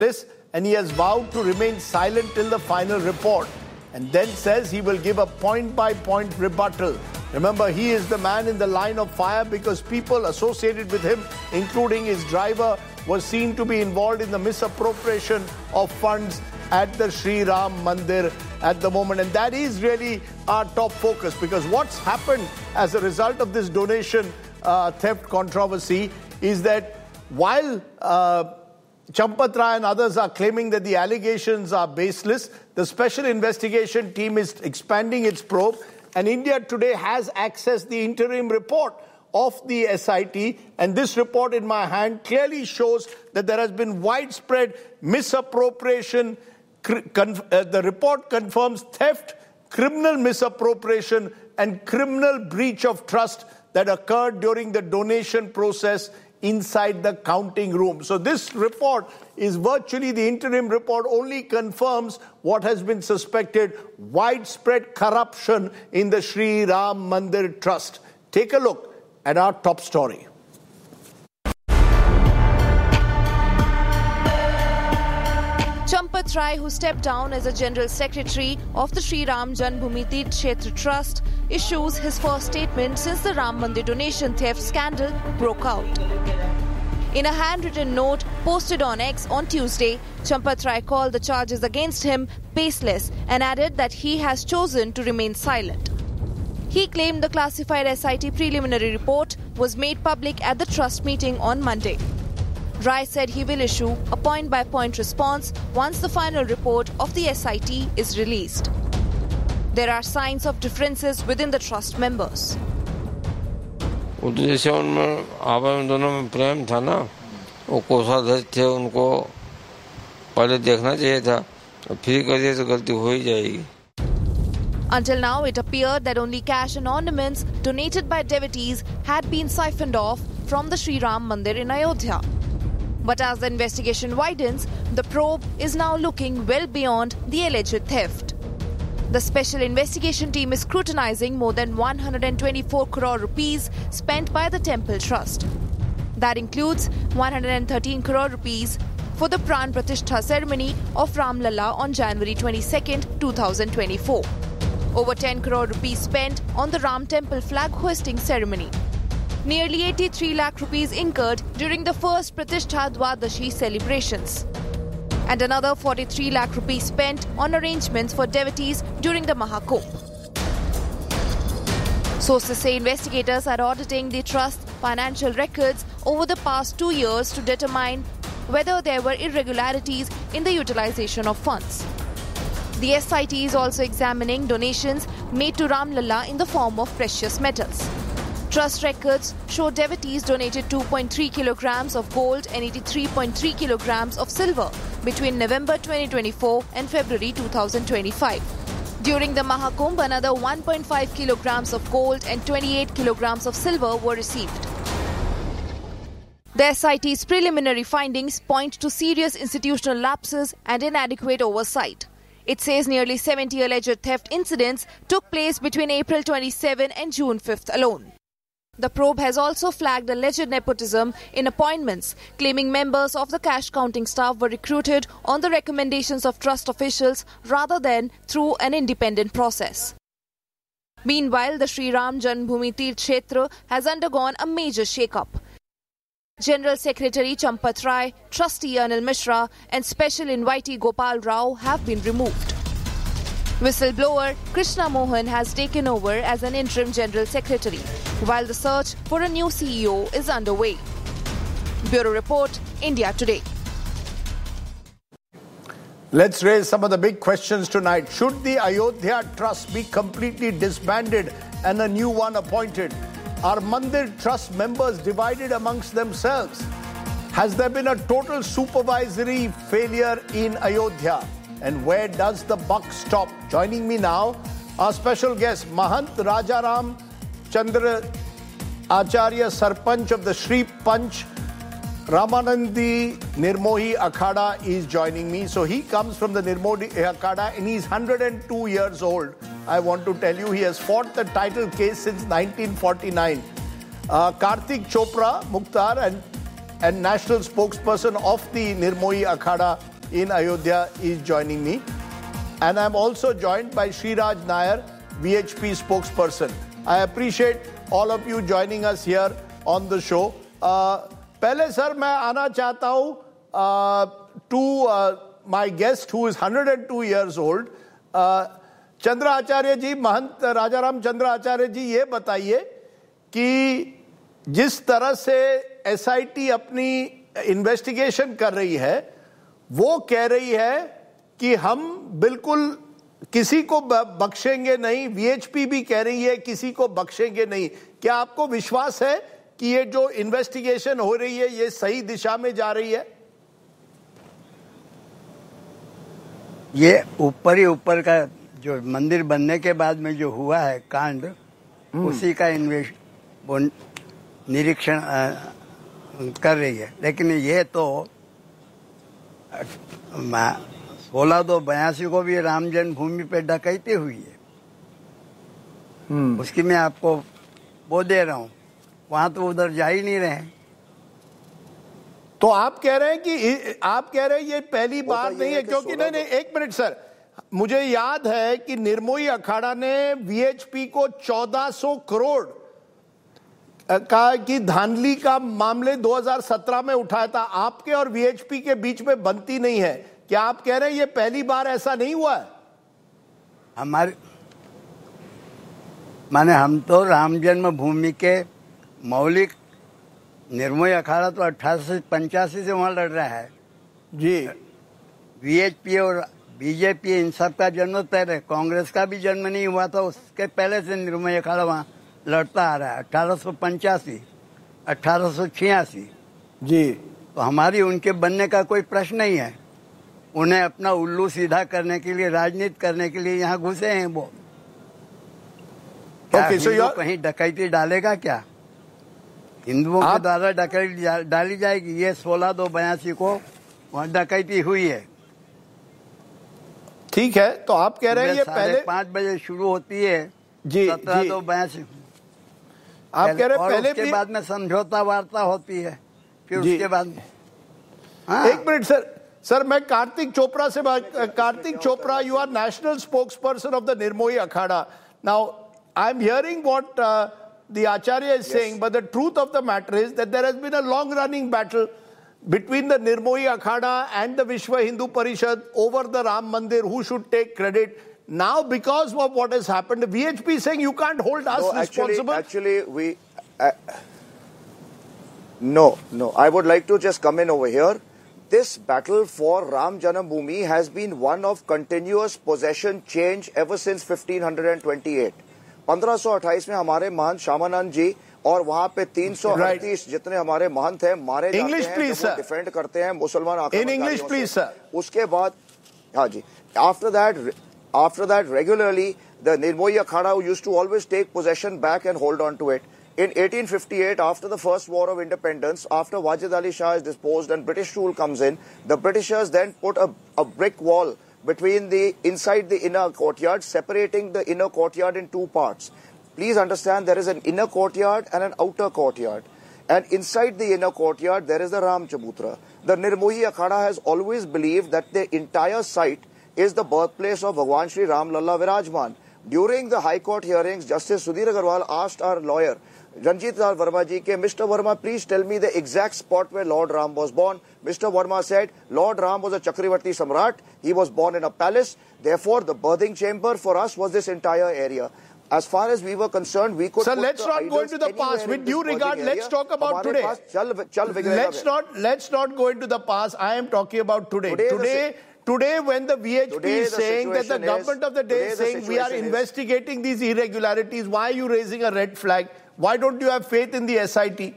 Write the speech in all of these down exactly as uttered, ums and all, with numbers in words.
this, and he has vowed to remain silent till the final report, and then says he will give a point-by-point rebuttal. Remember, he is the man in the line of fire because people associated with him, including his driver, were seen to be involved in the misappropriation of funds at the Sri Ram Mandir at the moment. And that is really our top focus, because what's happened as a result of this donation uh, theft controversy is that while uh, Champat Rai and others are claiming that the allegations are baseless, the special investigation team is expanding its probe, and India Today has accessed the interim report of the S I T, and this report in my hand clearly shows that there has been widespread misappropriation. Uh, the report confirms theft, criminal misappropriation, and criminal breach of trust that occurred during the donation process inside the counting room. So this report is virtually, the interim report only confirms what has been suspected: widespread corruption in the Sri Ram Mandir Trust. Take a look at our top story. Champat Rai, who stepped down as a General Secretary of the Sri Ram Janmabhoomi Tirth Kshetra Trust, issues his first statement since the Ram Mandir donation theft scandal broke out. In a handwritten note posted on X on Tuesday, Champat Rai called the charges against him baseless and added that he has chosen to remain silent. He claimed the classified S I T preliminary report was made public at the trust meeting on Monday. Rai said he will issue a point-by-point response once the final report of the S I T is released. There are signs of differences within the trust members. जैसे उनमें आपस दोनों में प्रेम था ना, वो कोषाध्यक्ष थे, उनको पहले देखना चाहिए था, फिर कर दिया तो गलती हो ही जाएगी. Until now, it appeared that only cash and ornaments donated by devotees had been siphoned off from the Sri Ram Mandir in Ayodhya. But as the investigation widens, the probe is now looking well beyond the alleged theft. The special investigation team is scrutinizing more than one hundred twenty-four crore rupees spent by the temple trust. That includes one hundred thirteen crore rupees for the Pran Pratishtha ceremony of Ram Lalla on January twenty-second, twenty twenty-four. Over ten crore rupees spent on the Ram Temple flag hoisting ceremony. Nearly eighty-three lakh rupees incurred during the first Pratishtha Dwadashi celebrations. And another forty-three lakh rupees spent on arrangements for devotees during the Mahakumbh. Sources say investigators are auditing the trust's financial records over the past two years to determine whether there were irregularities in the utilization of funds. The S I T is also examining donations made to Ram Lalla in the form of precious metals. Trust records show devotees donated two point three kilograms of gold and eighty-three point three kilograms of silver between November twenty twenty-four and February twenty twenty-five. During the Mahakumbh, another one point five kilograms of gold and twenty-eight kilograms of silver were received. The S I T's preliminary findings point to serious institutional lapses and inadequate oversight. It says nearly seventy alleged theft incidents took place between April twenty-seventh and June fifth alone. The probe has also flagged alleged nepotism in appointments, claiming members of the cash counting staff were recruited on the recommendations of trust officials rather than through an independent process. Meanwhile, the Sri Ram Janmabhoomi Tirth Kshetra has undergone a major shake-up. General Secretary Champat Rai, Trustee Anil Mishra and Special Invitee Gopal Rao have been removed. Whistleblower Krishna Mohan has taken over as an interim General Secretary, while the search for a new C E O is underway. Bureau Report, India Today. Let's raise some of the big questions tonight. Should the Ayodhya Trust be completely disbanded and a new one appointed? Are Mandir Trust members divided amongst themselves? Has there been a total supervisory failure in Ayodhya? And where does the buck stop? Joining me now, our special guest, Mahant Rajaram Chandra Acharya Sarpanch of the Sri Panch Ramanandi Nirmohi Akhada is joining me. So he comes from the Nirmohi Akhada and he's one hundred two years old. I want to tell you, he has fought the title case since nineteen forty-nine. Uh, Karthik Chopra Mukhtar and, and national spokesperson of the Nirmohi Akhada in Ayodhya is joining me. And I'm also joined by Sriraj Nair, V H P spokesperson. I appreciate all of you joining us here on the show. Uh, पहले sir मैं आना चाहता हूँ to my guest who is one hundred two years old. Uh, चंद्र आचार्य जी, महंत राजाराम चंद्र आचार्य जी, ये बताइए कि जिस तरह से एस आई टी अपनी इन्वेस्टिगेशन कर रही है, वो कह रही है कि हम बिल्कुल किसी को बख्शेंगे नहीं, वी एच पी भी कह रही है किसी को बख्शेंगे नहीं. क्या आपको विश्वास है कि ये जो इन्वेस्टिगेशन हो रही है ये सही दिशा में जा रही है? ये ऊपर ही ऊपर का जो मंदिर बनने के बाद में जो हुआ है कांड, उसी का इन्वेस्ट वो निरीक्षण कर रही है. लेकिन ये तो सोलह दो बयासी को भी राम जन्मभूमि पे डकैती हुई है. उसकी मैं आपको वो दे रहा हूँ. वहां तो उधर जा ही नहीं रहे. तो आप कह रहे हैं कि आप कह रहे हैं ये पहली बार नहीं है, क्योंकि नहीं नहीं एक मिनट सर, मुझे याद है कि निर्मोही अखाड़ा ने वी एच पी को चौदह सौ करोड़ का की धांधली का मामले दो हज़ार सत्रह में उठाया था. आपके और वी एच पी के बीच में बनती नहीं है. क्या आप कह रहे हैं ये पहली बार ऐसा नहीं हुआ है? हमारे माने हम तो राम जन्मभूमि के मौलिक, निर्मोही अखाड़ा तो अठारह सौ पंचासी से वहां लड़ रहा है जी. वी एच पी और बी जे पी इन सब का जन्म पहले, कांग्रेस का भी जन्म नहीं हुआ था, उसके पहले से निर्मोही अखाड़ा वहां लड़ता आ रहा है. अठारह सौ पंचासी अठारह सौ छियासी जी. तो हमारी उनके बनने का कोई प्रश्न नहीं है. उन्हें अपना उल्लू सीधा करने के लिए, राजनीति करने के लिए यहाँ घुसे हैं वो. क्या okay, so हिंदू कहीं डकैती डालेगा? क्या हिंदुओं के द्वारा डकैती डाली जाएगी? ये सोलह दो बयासी को वहाँ डकैती हुई है. ठीक है, तो आप कह रहे हैं ये पहले पाँच बजे शुरू होती है जी. सत्रह दो बयासी आप कह रहे हैं पहले उसके बाद में समझौता वार्ता होती है, फिर उसके बाद. हाँ? एक मिनट सर, सर मैं कार्तिक चोपड़ा से बात. Kartik Chopra, you are national spokes person of the Nirmohi Akhara. Now I am hearing what the Acharya is yes. saying, but the truth of the matter is that there has been a long running battle between the Nirmohi Akhada and the Vishwa Hindu Parishad over the Ram Mandir, who should take credit. Now, because of what has happened, the V H P is saying you can't hold us no, responsible. Actually, actually we... Uh, no, no. I would like to just come in over here. This battle for Ram Janambhoomi has been one of continuous possession change ever since fifteen twenty-eight. पंद्रह सौ अट्ठाईस में हमारे महंत श्यामानंद जी और वहाँ पे तीन सौ अड़तीस जितने हमारे महंत हैं मारे जाते हैं, जो डिफेंड करते हैं मुसलमान आक्रमणकारियों से. उसके बाद हाँ जी, after that after that regularly the Nirmohi Akhara used to always take possession back and hold on to it. In eighteen fifty-eight, after the first war of independence, after Wajid Ali Shah is disposed and British rule comes in, the Britishers then put a, a brick wall between the inside the inner courtyard, separating the inner courtyard in two parts. Please understand, there is an inner courtyard and an outer courtyard, and inside the inner courtyard there is the Ram Chabutra. The Nirmohi Akhada has always believed that the entire site is the birthplace of Bhagwan Shri Ram Lalla Virajman. During the High Court hearings, Justice Sudhir Agarwal asked our lawyer Ranjit Lal Verma ji, ke Mister Verma, please tell me the exact spot where Lord Ram was born. Mister Verma said, Lord Ram was a Chakravarti Samrat. He was born in a palace. Therefore, the birthing chamber for us was this entire area. As far as we were concerned, we could. Sir, let's not go into the past. With due regard, let's talk about today. Let's not let's not go into the past. I am talking about today. Today, today, today when the V H P is saying that the government of the day is saying we are investigating these irregularities, why are you raising a red flag? Why don't you have faith in the S I T?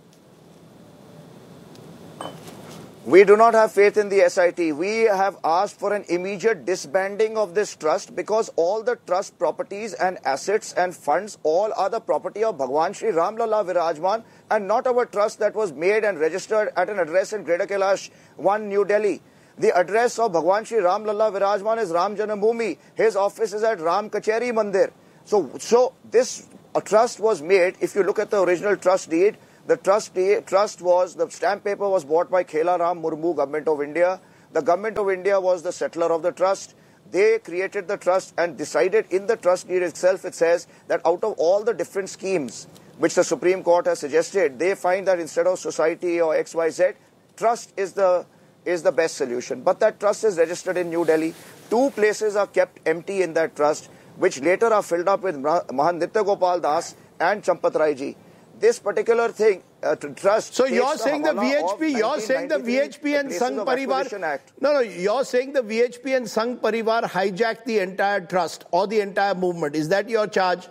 We do not have faith in the S I T. We have asked for an immediate disbanding of this trust because all the trust properties and assets and funds all are the property of Bhagwan Shri Ram Lalla Virajman and not our trust that was made and registered at an address in Greater Kailash, one New Delhi. The address of Bhagwan Shri Ram Lalla Virajman is Ram Janambhoomi. His office is at Ram Kacheri Mandir. So, so this a trust was made. If you look at the original trust deed, the trust deed, trust was, the stamp paper was bought by Khela Ram Murmu, Government of India. The Government of India was the settler of the trust. They created the trust and decided in the trust deed itself, it says that out of all the different schemes which the Supreme Court has suggested, they find that instead of society or X Y Z, trust is the is the best solution. But that trust is registered in New Delhi. Two places are kept empty in that trust, which later are filled up with Mahant Nitya Gopal Das and Champat Rai ji. This particular thing, uh, to trust... So you're saying the V H P, you're saying the V H P and Sangh Parivar... No, no, you're saying the V H P and Sangh Parivar hijacked the entire trust or the entire movement. Is that your charge?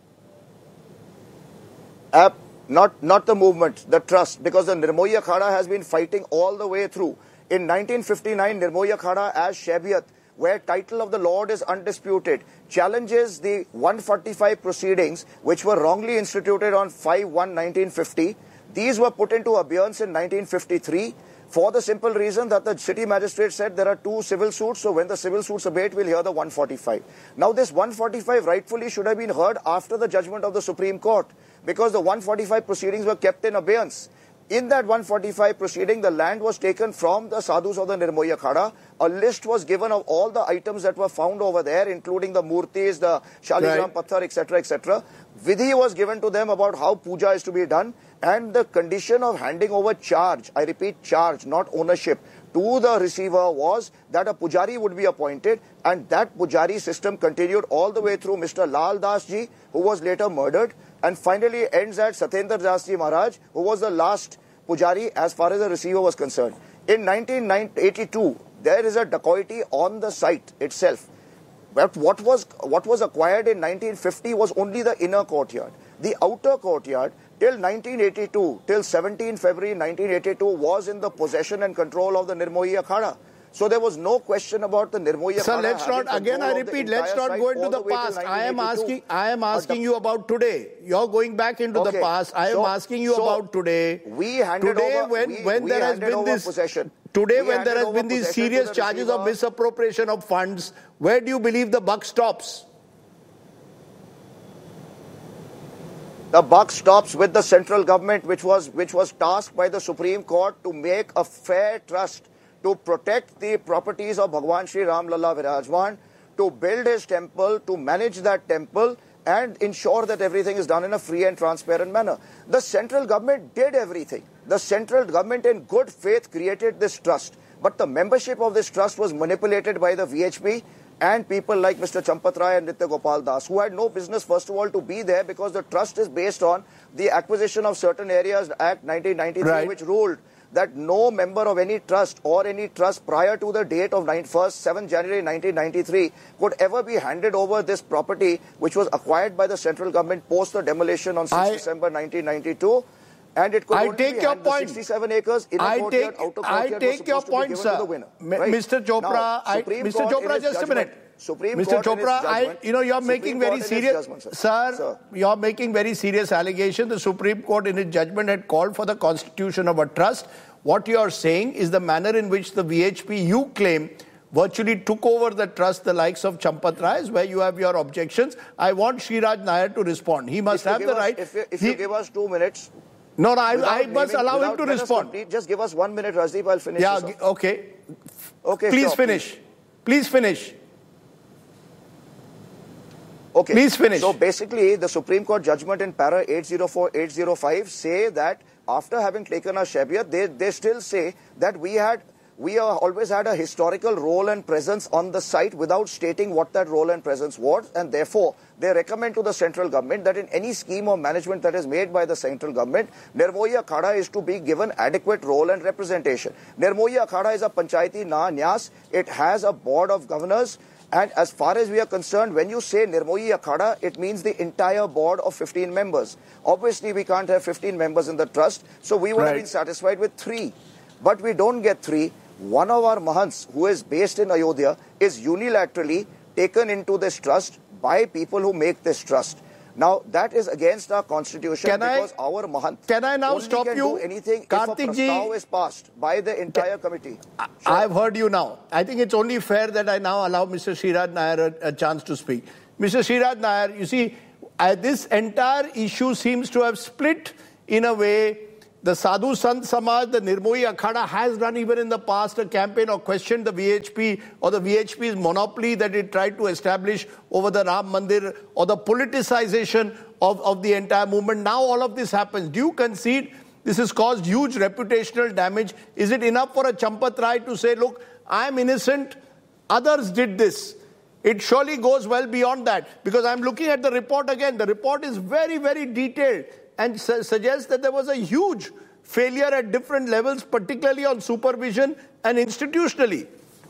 Uh, not, not the movement, the trust, because the Nirmohi Akhada has been fighting all the way through. In nineteen fifty-nine, Nirmohi Akhada as Shaibiyat, where title of the Lord is undisputed, challenges the one forty-five proceedings which were wrongly instituted on five one nineteen fifty. These were put into abeyance in nineteen fifty-three for the simple reason that the city magistrate said there are two civil suits, so when the civil suits abate, we'll hear the one forty-five. Now this one forty-five rightfully should have been heard after the judgment of the Supreme Court, because the one forty-five proceedings were kept in abeyance. In that one forty-five proceeding, the land was taken from the sadhus of the Nirmohi Akhada. A list was given of all the items that were found over there, including the murtis, the shaligram patthar, et cetera, et cetera. Vidhi was given to them about how puja is to be done, and the condition of handing over charge, I repeat charge, not ownership, to the receiver was that a pujari would be appointed, and that pujari system continued all the way through Mister Lal Das ji, who was later murdered, and finally ends at Satyendra Das ji Maharaj, who was the last pujari as far as the receiver was concerned. In nineteen eighty-two, there is a dacoity on the site itself. But what was, what was acquired in nineteen fifty was only the inner courtyard. The outer courtyard, till nineteen eighty-two, till seventeenth February nineteen eighty-two, was in the possession and control of the Nirmohi Akhada. So there was no question about the Nirmohi Akhada. So let's not, again I repeat, let's not go into the past. I am asking, I am asking you about today. You're going back into okay. the past. I am so, asking you so about today. We handed today over, when, we, when we there has been this, possession. Today we when there has been these serious the charges receiver. of misappropriation of funds, where do you believe the buck stops? The buck stops with the central government, which was, which was tasked by the Supreme Court to make a fair trust, to protect the properties of Bhagwan Sri Ram Lalla Virajman, to build his temple, to manage that temple, and ensure that everything is done in a free and transparent manner. The central government did everything. The central government in good faith created this trust. But the membership of this trust was manipulated by the V H P and people like Mister Champat Rai and Nitya Gopal Das, who had no business, first of all, to be there, because the trust is based on the acquisition of certain areas, Act nineteen ninety-three, right, which ruled that no member of any trust or any trust prior to the date of seventh January nineteen ninety-three could ever be handed over this property, which was acquired by the central government post the demolition on sixth December nineteen ninety-two. And it could I only take be your handed point. the sixty-seven acres, inner I courtyard, take, outer I courtyard take your point, sir. Winner, right? Mister Chopra, now, I, Mister Court Chopra, just judgment, a minute. Supreme Mister Court Chopra, I, you know, you're Supreme making Court very serious, sir. Sir, sir, you're making very serious allegations. The Supreme Court in its judgment had called for the constitution of a trust. What you're saying is the manner in which the V H P, you claim, virtually took over the trust, the likes of Champat Rai, where you have your objections. I want Sriraj Nair to respond. He must have the us, right. If, you, if he, you give us two minutes. No, no, I, I must allow him to respond. Complete, just give us one minute, Rajdeep, I'll finish Yeah, this okay. Okay, Please sure, finish. Please. please finish. Okay. Please finish. So basically, the Supreme Court judgment in para eight oh four eight oh five say that after having taken a Shaibiyat, they, they still say that we had we uh, always had a historical role and presence on the site without stating what that role and presence was, and therefore they recommend to the central government that in any scheme of management that is made by the central government, Nirmohi Akhada is to be given adequate role and representation. Nirmohi Akhada is a Panchayati Na Nyas. It has a board of governors. And as far as we are concerned, when you say Nirmohi Akhada, it means the entire board of fifteen members. Obviously, we can't have fifteen members in the trust, so we would right. have been satisfied with three. But we don't get three. One of our Mahants, who is based in Ayodhya, is unilaterally taken into this trust by people who make this trust. Now, that is against our constitution can because I, our Mahant can I now only stop can you? do anything Kartik if a prastav is passed by the entire committee. Sure. I've heard you now. I think it's only fair that I now allow Mister Sriraj Nair a, a chance to speak. Mister Sriraj Nair, you see, uh, this entire issue seems to have split in a way The Sadhu Sant Samaj, the Nirmohi Akhada has run even in the past a campaign or questioned the V H P or the V H P's monopoly that it tried to establish over the Ram Mandir or the politicization of, of the entire movement. Now all of this happens. Do you concede this has caused huge reputational damage? Is it enough for a Champat Rai to say, look, I'm innocent, others did this? It surely goes well beyond that, because I'm looking at the report again. The report is very, very detailed and su- suggests that there was a huge failure at different levels, particularly on supervision and institutionally.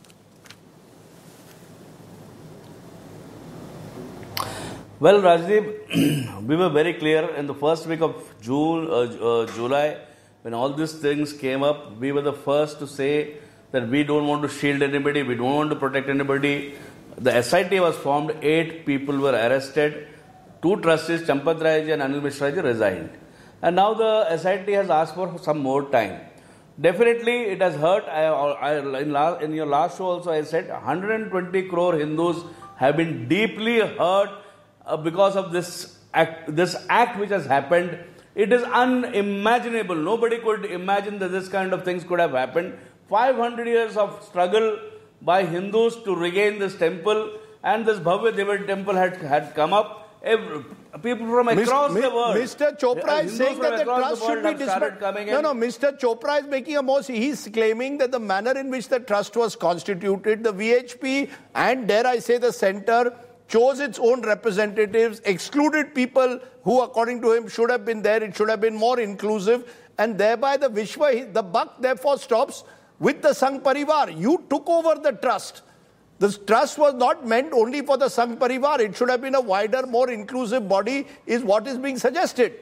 Well, Rajdeep, we were very clear in the first week of June, uh, uh, July, when all these things came up. We were the first to say that we don't want to shield anybody, we don't want to protect anybody. The S I T was formed, eight people were arrested, two trustees, Champat Rai and Anil Mishra ji, resigned. And now the S I T has asked for some more time. Definitely it has hurt. I, I, in, last, in your last show also I said one hundred twenty crore Hindus have been deeply hurt uh, because of this act, this act which has happened. It is unimaginable. Nobody could imagine that this kind of things could have happened. five hundred years of struggle by Hindus to regain this temple, and this Bhavya Devi temple had, had come up. Every, people from across Mister the world. Mister Chopra is saying that the trust should be disbanded. No, no, Mister Chopra is making a most, he's claiming that the manner in which the trust was constituted, the V H P and dare I say the centre, chose its own representatives, excluded people who according to him should have been there, it should have been more inclusive, and thereby the Vishwa, the buck therefore stops with the Sangh Parivar. You took over the trust. This trust was not meant only for the Sangh Parivar. It should have been a wider, more inclusive body, is what is being suggested.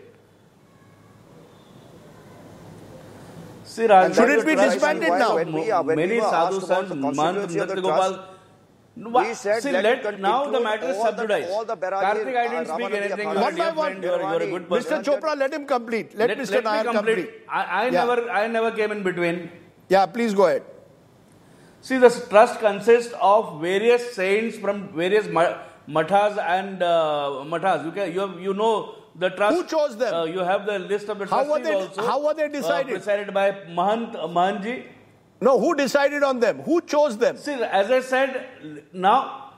See, Raj, should it be disbanded now? When we, uh, when Many we sadhu sants, Mantra Gopal. We said, see, let, let now the matter is subsidized. All the Karthik, I didn't uh, speak anything. You are a dear friend. You are, you are a good person. Mister Chopra, let him complete. Let, let Mister Nair complete. complete. I, I yeah. never, I never came in between. Yeah, please go ahead. See, this trust consists of various saints from various mathas and uh, mathas. You can, you, have, you know the trust. Who chose them? Uh, you have the list of the how trustees they, also. How were they decided? Uh, decided by Mahant uh, Mahanji. No, who decided on them? Who chose them? See, as I said, now,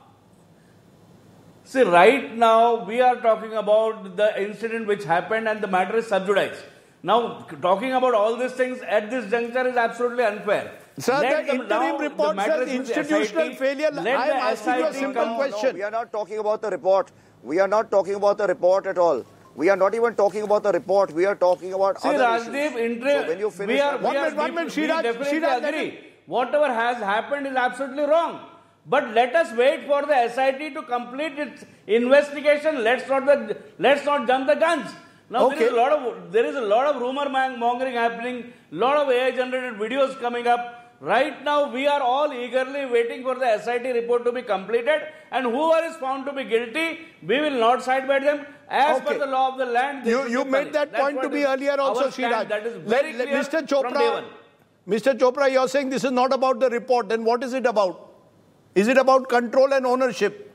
see, right now we are talking about the incident which happened and the matter is sub judice. Now, talking about all these things at this juncture is absolutely unfair. Sir, let the interim report says institutional failure. I am asking you a simple no, question. No, we are not talking about the report. We are not talking about the report at all. We are not even talking about the report. We are talking about See, other Rajdeep, issues. So when you finish we are, that, we, are one minute, we Shiraj, definitely Shiraj, agree. Whatever has happened is absolutely wrong. But let us wait for the S I T to complete its investigation. Let's not the, let's not jump the guns. Now okay. there is a lot of there is a lot of rumor mongering happening. Lot of A I generated videos coming up. Right now, we are all eagerly waiting for the S I T report to be completed, and whoever is found to be guilty, we will not side by them. As okay. per the law of the land, you, you made that That's point to me earlier also, Shiraj. That is very let, clear Mister from day one. Chopra, Mister Chopra, you're saying this is not about the report. Then what is it about? Is it about control and ownership?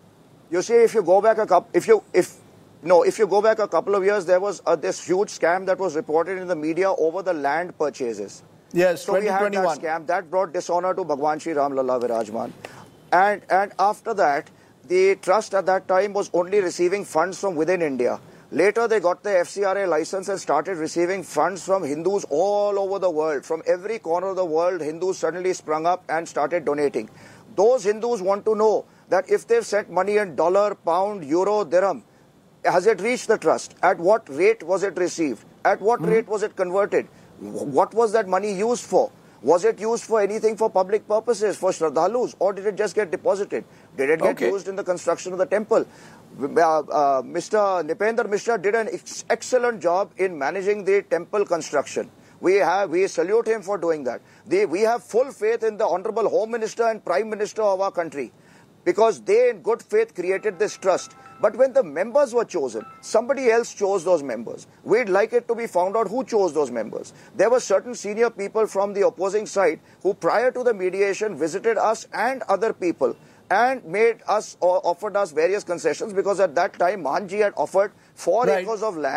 You see, if you go back a couple, if you if no, if you go back a couple of years, there was uh, this huge scam that was reported in the media over the land purchases. Yes, so we had that scam that brought dishonor to Bhagwan Shri Ram Lalla Virajman, and and after that, the trust at that time was only receiving funds from within India. Later, they got the F C R A license and started receiving funds from Hindus all over the world. From every corner of the world, Hindus suddenly sprung up and started donating. Those Hindus want to know that if they've sent money in dollar, pound, euro, dirham, has it reached the trust? At what rate was it received? At what mm-hmm. rate was it converted? What was that money used for? Was it used for anything for public purposes, for Shraddhalus, or did it just get deposited? Did it get okay. used in the construction of the temple? Uh, uh, Mister Nipendra Mishra did an ex excellent job in managing the temple construction. We have, we salute him for doing that. They, we have full faith in the Honorable Home Minister and Prime Minister of our country, because they in good faith created this trust. But when the members were chosen, somebody else chose those members. We'd like it to be found out who chose those members. There were certain senior people from the opposing side who prior to the mediation visited us and other people and made us or offered us various concessions, because at that time Mahanji had offered four right. acres of land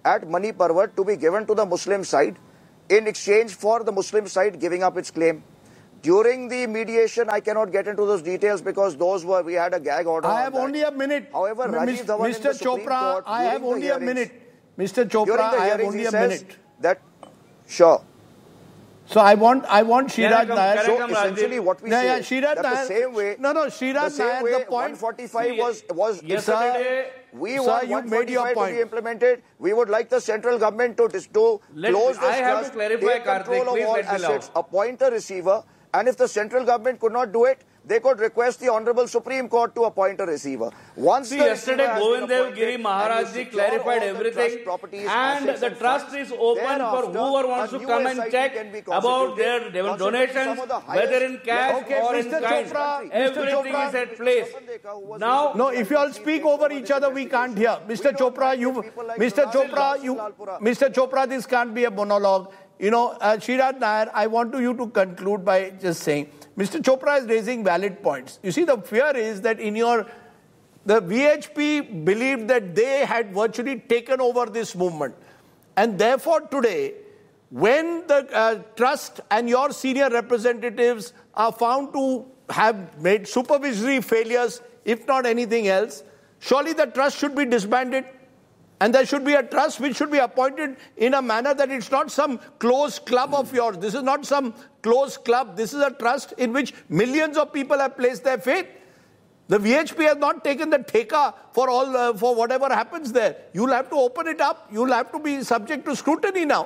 at Mani Parvat to be given to the Muslim side in exchange for the Muslim side giving up its claim. During the mediation, I cannot get into those details because those were, we had a gag order. I have that. only a minute. However, Rajiv Dhawan Mister in the Supreme Chopra, Court, I have only a minute. Mister Chopra, I have only a minute. That, sure. So I want, I want Sriraj Nair. So essentially, what we no, say yeah, is Sriraj that Nair, the same way, no, no, Sriraj the Nair, way the point. one forty-five was was yesterday. We sir, want you made your one forty-five point. to be implemented. We would like the central government to, to Let close me, this I have trust, to clarify, take Karthik, control please of all let me assets, allow. appoint a receiver, and if the central government could not do it, they could request the Honorable Supreme Court to appoint a receiver. Once See, the yesterday receiver has been Govind Dev appointed Giri and Maharaj you ji secure clarified all the everything, trust properties, and assets the and trust funds, is open for thereafter, whoever wants a to new come S and I T check can be about their constituted. Constituted donations, some of the whether in highest cash Okay, or Mister in kind. Chopra, Mister Everything Chopra. is at place. Now, No, if you all speak over each other, we can't hear. Mister Chopra, you, Mister Chopra, you, Mister Chopra, this can't be a monologue. You know, uh, Sriraj Nair, I want you to conclude by just saying, Mister Chopra is raising valid points. You see, the fear is that in your, the V H P believed that they had virtually taken over this movement. And therefore today, when the uh, trust and your senior representatives are found to have made supervisory failures, if not anything else, surely the trust should be disbanded. And there should be a trust which should be appointed in a manner that it's not some closed club of yours. This is not some closed club. This is a trust in which millions of people have placed their faith. The V H P has not taken the theka for all uh, for whatever happens there. You'll have to open it up. You'll have to be subject to scrutiny now.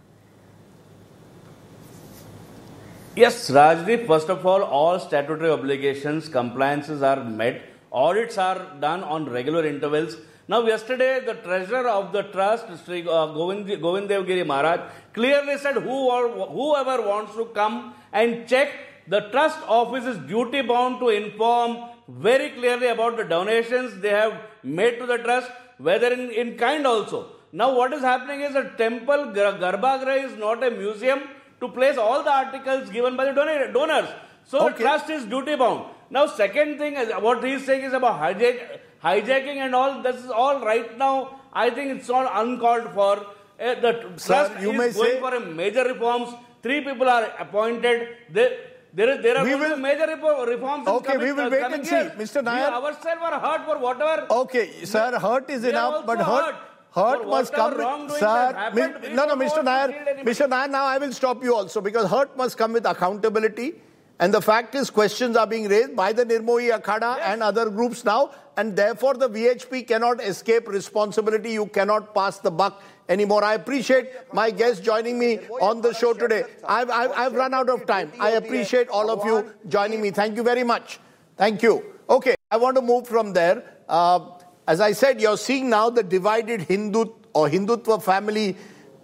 yes, Rajdeep, first of all, all statutory obligations, compliances are met. Audits are done on regular intervals. Now, yesterday, the treasurer of the trust, Sri uh, Govind, Govind Dev Giri Maharaj, clearly said who or, whoever wants to come and check, the trust office is duty bound to inform very clearly about the donations they have made to the trust, whether in, in kind also. Now, what is happening is a temple, Garbhagriha is not a museum to place all the articles given by the donor, donors. So, Okay. the trust is duty bound. Now, second thing, is what he is saying is about hijack, hijacking and all. This is all right now. I think it's all uncalled for. Uh, the Sir, trust you is may going say- for a major reforms. Three people are appointed. They, there, is, there are We going to will- be major repo- reforms. in Okay, coming, we will uh, wait coming and see. years. Mister We Nair- ourselves are hurt for whatever. Okay, sir, hurt is We are enough, but also hurt, hurt. hurt For must whatever come with, wrongdoing sir, that happened, mi- we no, no, don't Mister want to Nair, shield anybody. Mister Nair, now I will stop you also, because hurt must come with accountability. And the fact is, questions are being raised by the Nirmohi Akhada and other groups now, and therefore the V H P cannot escape responsibility. You cannot pass the buck anymore. I appreciate my guests joining me on the show today. I've, I've, I've run out of time. I appreciate all of you joining me. Thank you very much. Thank you. Okay, I want to move from there. Uh, as I said, you're seeing now the divided Hindu or Hindutva family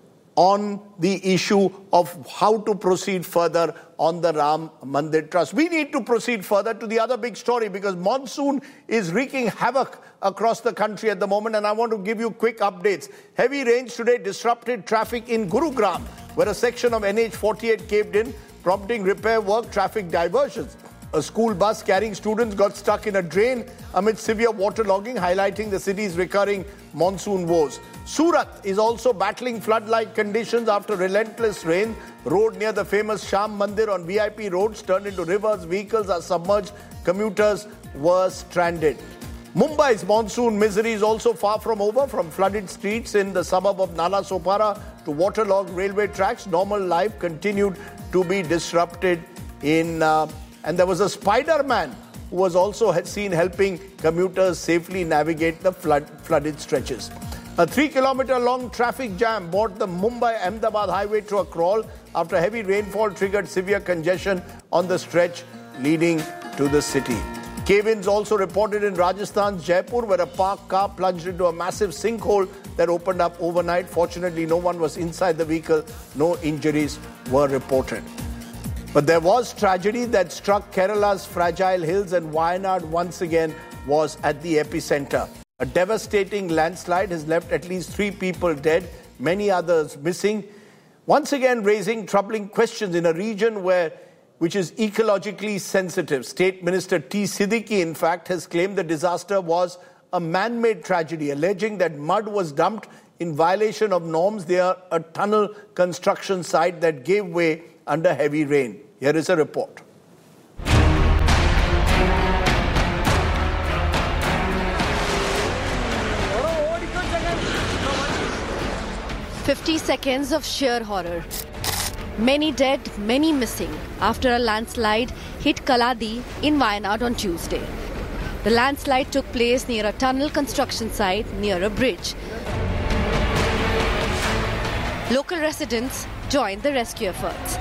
on the issue of how to proceed further on the Ram Mandir Trust. We need to proceed further to the other big story, because monsoon is wreaking havoc across the country at the moment, and I want to give you quick updates. Heavy rains today disrupted traffic in Gurugram, where a section of N H forty-eight caved in, prompting repair work, traffic diversions. A school bus carrying students got stuck in a drain amid severe waterlogging, highlighting the city's recurring monsoon woes. Surat is also battling flood-like conditions after relentless rain. Road near the famous Sham Mandir on V I P roads turned into rivers, vehicles are submerged, commuters were stranded. Mumbai's monsoon misery is also far from over. From flooded streets in the suburb of Nala Sopara to waterlogged railway tracks, normal life continued to be disrupted in... Uh, and there was a Spider-Man who was also seen helping commuters safely navigate the flood, flooded stretches. A three-kilometer-long traffic jam brought the Mumbai-Ahmedabad highway to a crawl after heavy rainfall triggered severe congestion on the stretch leading to the city. Cave-ins also reported in Rajasthan's Jaipur, where a parked car plunged into a massive sinkhole that opened up overnight. Fortunately, no one was inside the vehicle. No injuries were reported. But there was tragedy that struck Kerala's fragile hills, and Wayanad once again was at the epicenter. A devastating landslide has left at least three people dead, many others missing, once again raising troubling questions in a region where, which is ecologically sensitive. State Minister T. Siddiqui, in fact, has claimed the disaster was a man-made tragedy, alleging that mud was dumped in violation of norms. They are a tunnel construction site that gave way under heavy rain. Here is a report. fifty seconds of sheer horror. Many dead, many missing after a landslide hit Kaladi in Wayanad on Tuesday. The landslide took place near a tunnel construction site near a bridge. Local residents joined the rescue efforts.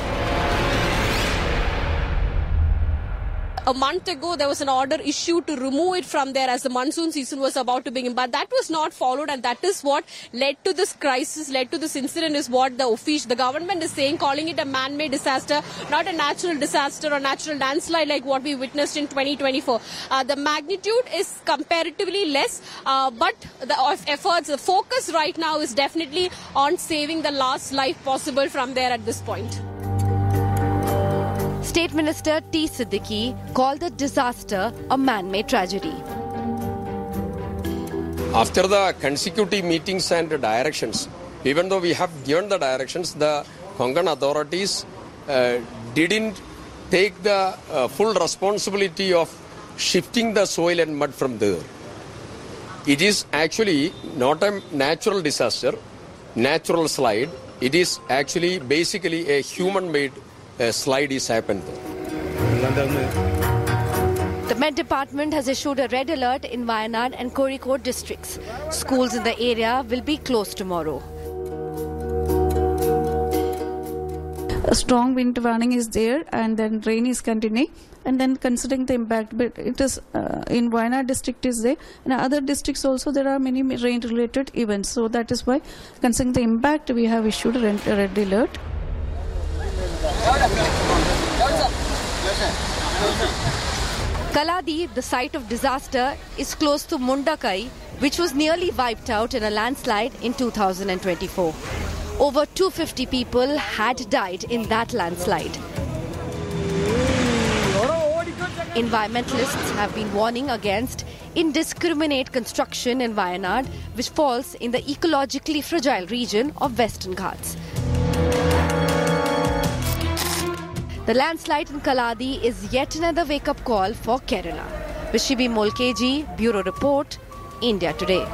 A month ago, there was an order issued to remove it from there as the monsoon season was about to begin. But that was not followed, and that is what led to this crisis, led to this incident, is what the official, the government is saying, calling it a man-made disaster, not a natural disaster or natural landslide like what we witnessed in twenty twenty-four. Uh, the magnitude is comparatively less, uh, but the efforts, the focus right now is definitely on saving the last life possible from there at this point. State Minister T. Siddiqui called the disaster a man-made tragedy. After the consecutive meetings and directions, even though we have given the directions, the Konkan authorities uh, didn't take the uh, full responsibility of shifting the soil and mud from there. It is actually not a natural disaster, natural slide. It is actually basically a human-made A slide is happened. The Met Department has issued a red alert in Wayanad and Kozhikode districts. Schools in the area will be closed tomorrow. A strong wind warning is there, and then rain is continuing. And then considering the impact, but it is uh, in Wayanad district is there. In other districts also there are many rain-related events. So that is why, considering the impact, we have issued a red alert. Kaladi, the site of disaster, is close to Mundakai, which was nearly wiped out in a landslide in two thousand twenty-four. Over two hundred fifty people had died in that landslide. Environmentalists have been warning against indiscriminate construction in Wayanad, which falls in the ecologically fragile region of Western Ghats. The landslide in Kaladi is yet another wake-up call for Kerala. Vishibi Molkeji, Bureau Report, India Today.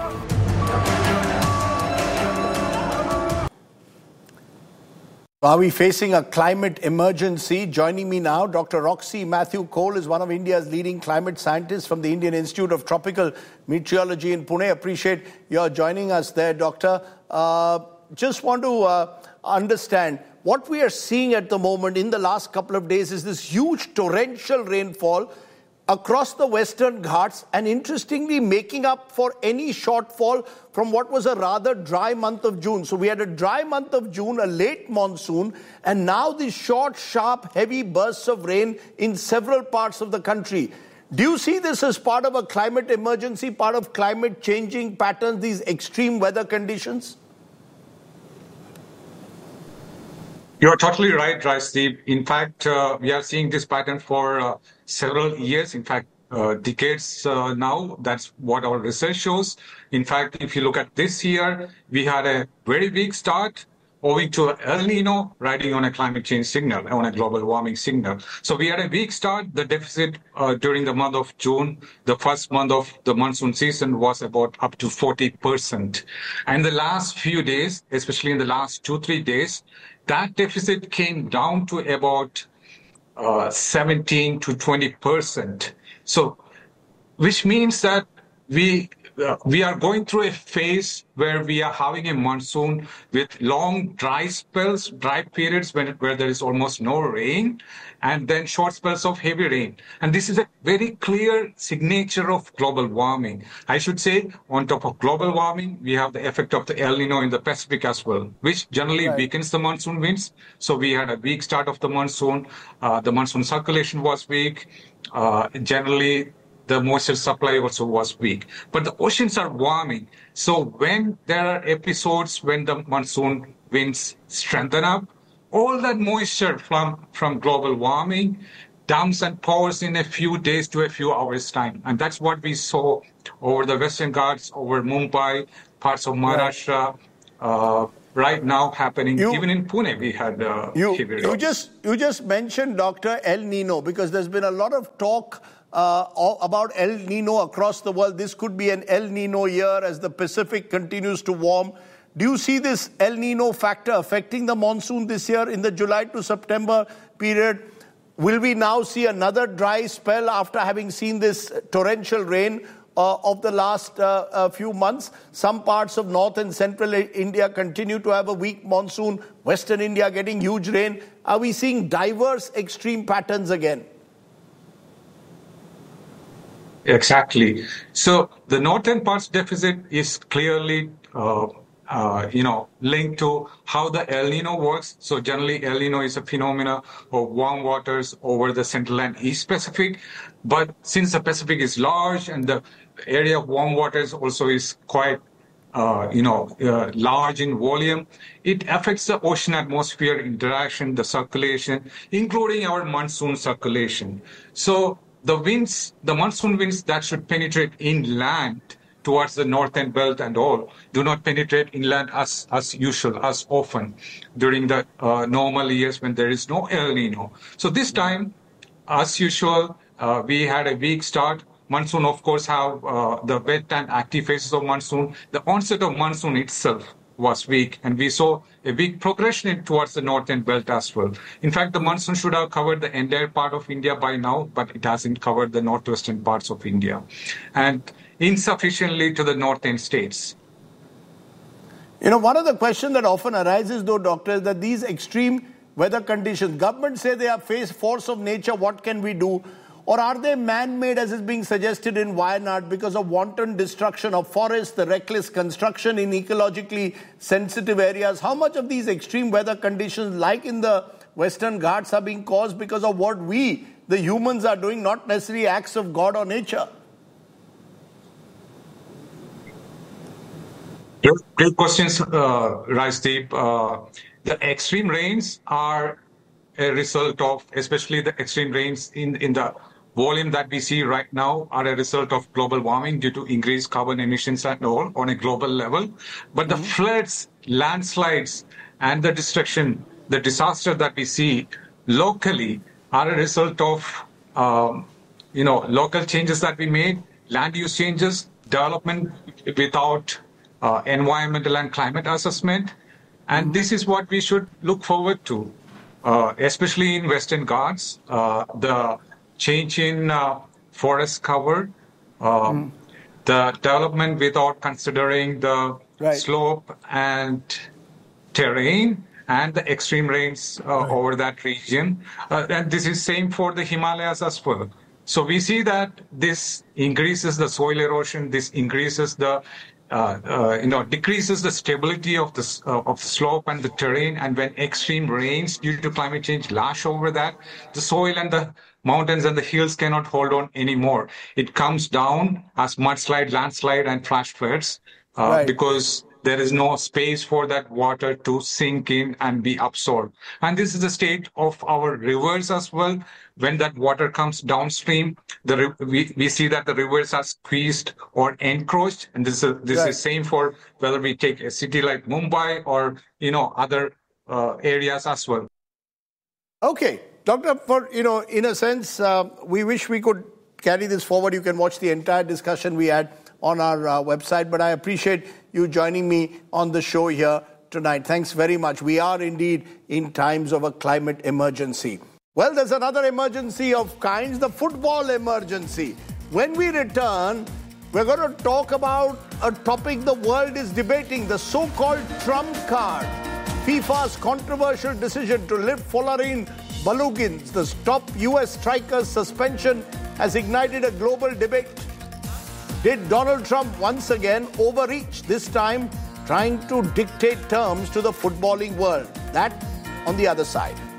Are we facing a climate emergency? Joining me now, Doctor Roxy Matthew Cole is one of India's leading climate scientists from the Indian Institute of Tropical Meteorology in Pune. Appreciate your joining us there, Doctor. Uh, just want to uh, understand, what we are seeing at the moment in the last couple of days is this huge torrential rainfall across the Western Ghats, and interestingly making up for any shortfall from what was a rather dry month of June. So we had a dry month of June, a late monsoon, and now these short, sharp, heavy bursts of rain in several parts of the country. Do you see this as part of a climate emergency, part of climate changing patterns, these extreme weather conditions? You're totally right, Rajdeep. In fact, uh, we are seeing this pattern for uh, several years, in fact, uh, decades uh, now. That's what our research shows. In fact, if you look at this year, we had a very weak start owing to El Nino riding on a climate change signal, on a global warming signal. So we had a weak start. The deficit uh, during the month of June, the first month of the monsoon season, was about up to forty percent. And the last few days, especially in the last two, three days, that deficit came down to about uh, seventeen to twenty percent. So, which means that we uh, we are going through a phase where we are having a monsoon with long dry spells, dry periods when, where there is almost no rain, and then short spells of heavy rain. And this is a very clear signature of global warming. I should say, on top of global warming, we have the effect of the El Nino in the Pacific as well, which generally right. weakens the monsoon winds. So we had a weak start of the monsoon. Uh, the monsoon circulation was weak. Uh, generally, the moisture supply also was weak. But the oceans are warming. So when there are episodes when the monsoon winds strengthen up, all that moisture from, from global warming dumps and pours in a few days to a few hours time. And that's what we saw over the Western Ghats, over Mumbai, parts of Maharashtra, uh, right now happening. You, even in Pune, we had uh, you, heavy you just You just mentioned, Doctor, El Nino, because there's been a lot of talk uh, about El Nino across the world. This could be an El Nino year as the Pacific continues to warm. Do you see this El Nino factor affecting the monsoon this year in the July to September period? Will we now see another dry spell after having seen this torrential rain uh, of the last uh, uh, few months? Some parts of north and central India continue to have a weak monsoon. Western India getting huge rain. Are we seeing diverse extreme patterns again? Exactly. So the northern parts deficit is clearly uh, Uh, you know, linked to how the El Nino works. So generally, El Nino is a phenomena of warm waters over the Central and East Pacific. But since the Pacific is large and the area of warm waters also is quite, uh, you know, uh, large in volume, it affects the ocean atmosphere interaction, the circulation, including our monsoon circulation. So the winds, the monsoon winds that should penetrate inland towards the northern belt and all, do not penetrate inland as, as usual, as often during the uh, normal years when there is no El Nino. So this time, as usual, uh, we had a weak start. Monsoon, of course, have uh, the wet and active phases of monsoon. The onset of monsoon itself was weak, and we saw a weak progression towards the northern belt as well. In fact, the monsoon should have covered the entire part of India by now, but it hasn't covered the northwestern parts of India, and insufficiently to the northern states. You know, one of the questions that often arises, though, Doctor, is that these extreme weather conditions, governments say they are face force of nature, what can we do? Or are they man-made, as is being suggested in Wayanad, because of wanton destruction of forests, the reckless construction in ecologically sensitive areas? How much of these extreme weather conditions, like in the Western Ghats, are being caused because of what we, the humans, are doing, not necessarily acts of God or nature? Great questions, uh, Rajdeep. Uh, the extreme rains are a result of, especially the extreme rains in, in the volume that we see right now, are a result of global warming due to increased carbon emissions and all on a global level. But mm-hmm. the floods, landslides, and the destruction, the disaster that we see locally are a result of, um, you know, local changes that we made, land use changes, development without Uh, environmental and climate assessment. And this is what we should look forward to, uh, especially in Western Ghats, uh, the change in uh, forest cover, uh, mm. the development without considering the right. slope and terrain and the extreme rains uh, right. over that region. Uh, and this is same for the Himalayas as well. So we see that this increases the soil erosion, this increases the Uh, uh, you know, decreases the stability of the uh, of the slope and the terrain, and when extreme rains due to climate change lash over that, the soil and the mountains and the hills cannot hold on anymore. It comes down as mudslide, landslide, and flash floods uh, right. because there is no space for that water to sink in and be absorbed. And this is the state of our rivers as well. When that water comes downstream, the we, we see that the rivers are squeezed or encroached. And this is this right. is same for whether we take a city like Mumbai or, you know, other uh, areas as well. Okay, Doctor, for, you know, in a sense, uh, we wish we could carry this forward. You can watch the entire discussion we had on our uh, website, but I appreciate you joining me on the show here tonight. Thanks very much. We are indeed in times of a climate emergency. Well, there's another emergency of kinds, the football emergency. When we return, we're going to talk about a topic the world is debating, the so-called Trump card. FIFA's controversial decision to lift Folarin Balogun's, the top U S striker's suspension, has ignited a global debate. Did Donald Trump once again overreach, this time trying to dictate terms to the footballing world? That on the other side.